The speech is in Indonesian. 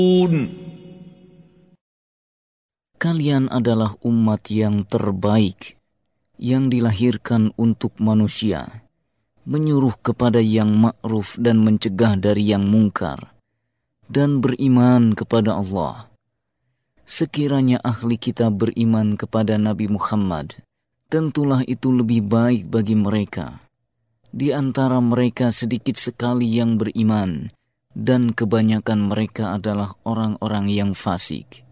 Kalian adalah umat yang terbaik, yang dilahirkan untuk manusia, menyuruh kepada yang ma'ruf dan mencegah dari yang mungkar, dan beriman kepada Allah. Sekiranya ahli kitab beriman kepada Nabi Muhammad, tentulah itu lebih baik bagi mereka. Di antara mereka sedikit sekali yang beriman, dan kebanyakan mereka adalah orang-orang yang fasik.